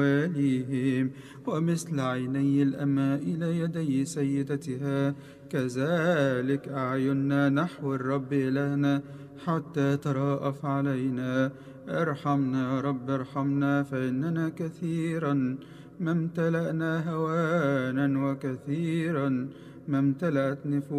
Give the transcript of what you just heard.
واليهم، ومثل عيني الأماء إلى يدي سيدتها، كذلك أعيننا نحو الرب إلهنا حتى تراءف علينا. ارحمنا يا رب ارحمنا، فإننا كثيرا ما امتلأنا هوانا، وكثيرا ما امتلأت نفوسنا